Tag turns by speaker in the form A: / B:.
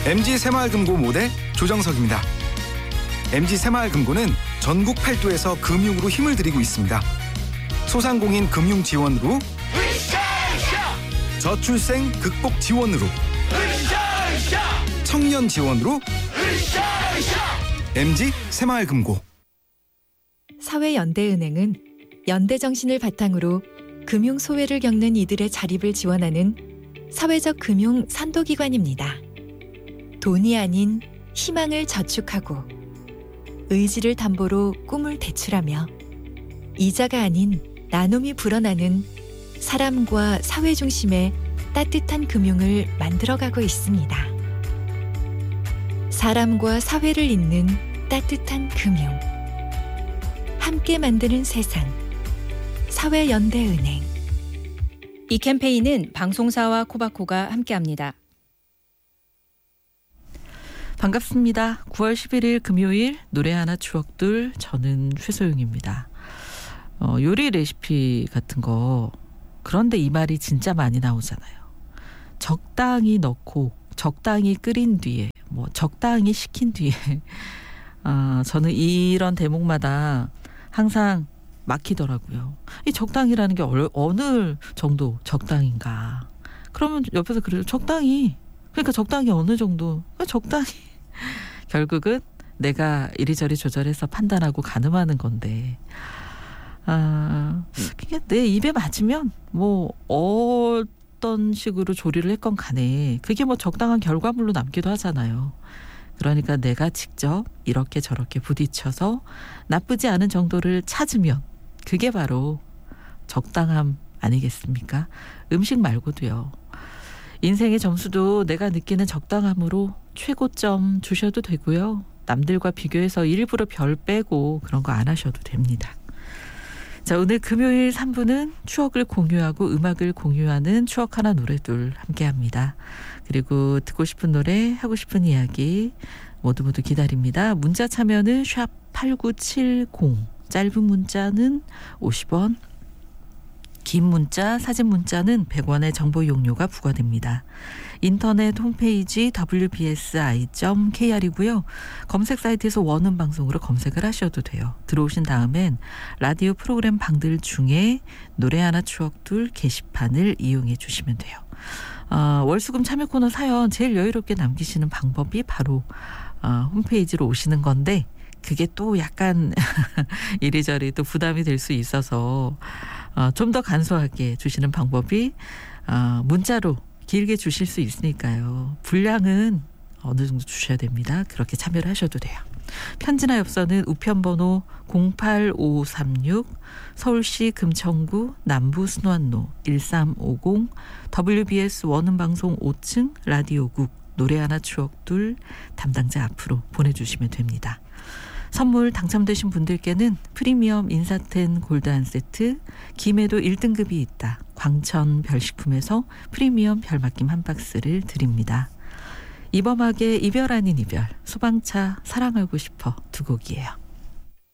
A: MG 새마을금고 모대 조정석입니다. MG 새마을금고는 전국 8도에서 금융으로 힘을 드리고 있습니다. 소상공인 금융 지원으로, 저출생 극복 지원으로, 청년 지원으로, MG 새마을금고.
B: 사회연대은행은 연대정신을 바탕으로 금융 소외를 겪는 이들의 자립을 지원하는 사회적 금융 선도기관입니다. 돈이 아닌 희망을 저축하고 의지를 담보로 꿈을 대출하며 이자가 아닌 나눔이 불어나는 사람과 사회 중심의 따뜻한 금융을 만들어가고 있습니다. 사람과 사회를 잇는 따뜻한 금융. 함께 만드는 세상. 사회연대은행.
C: 이 캠페인은 방송사와 코바코가 함께합니다.
D: 반갑습니다. 9월 11일 금요일 노래 하나 추억들, 저는 최소영입니다. 요리 레시피 같은 거, 그런데 이 말이 진짜 많이 나오잖아요. 적당히 넣고 적당히 끓인 뒤에, 적당히 식힌 뒤에 저는 이런 대목마다 항상 막히더라고요. 이 적당히라는 게 어느 정도 적당인가. 그러면 옆에서 그래요. 적당히. 그러니까 적당히 어느 정도. 적당히. 결국은 내가 이리저리 조절해서 판단하고 가늠하는 건데, 그게 내 입에 맞으면 어떤 식으로 조리를 했건 간에 그게 적당한 결과물로 남기도 하잖아요. 그러니까 내가 직접 이렇게 저렇게 부딪혀서 나쁘지 않은 정도를 찾으면 그게 바로 적당함 아니겠습니까? 음식 말고도요. 인생의 점수도 내가 느끼는 적당함으로 최고점 주셔도 되고요. 남들과 비교해서 일부러 별 빼고 그런 거 안 하셔도 됩니다. 자, 오늘 금요일 3부는 추억을 공유하고 음악을 공유하는 추억 하나 노래둘 함께합니다. 그리고 듣고 싶은 노래, 하고 싶은 이야기 모두 기다립니다. 문자 참여는 샵 8970, 짧은 문자는 50원, 긴 문자, 사진 문자는 100원의 정보 이용료가 부과됩니다. 인터넷 홈페이지 wbsi.kr이고요. 검색 사이트에서 원음 방송으로 검색을 하셔도 돼요. 들어오신 다음엔 라디오 프로그램 방들 중에 노래 하나 추억둘 게시판을 이용해 주시면 돼요. 월수금 참여 코너 사연 제일 여유롭게 남기시는 방법이 바로 홈페이지로 오시는 건데, 그게 또 약간 이리저리 또 부담이 될 수 있어서 좀 더 간소하게 주시는 방법이 문자로 길게 주실 수 있으니까요. 분량은 어느 정도 주셔야 됩니다. 그렇게 참여를 하셔도 돼요. 편지나 엽서는 우편번호 08536, 서울시 금천구 남부 순환로 1350, WBS 원음방송 5층 라디오국 노래 하나 추억둘 담당자 앞으로 보내주시면 됩니다. 선물 당첨되신 분들께는 프리미엄 인사텐 골드 한 세트, 김에도 1등급이 있다 광천 별식품에서 프리미엄 별맛김 한 박스를 드립니다. 이범학의 이별 아닌 이별, 소방차 사랑하고 싶어 두 곡이에요.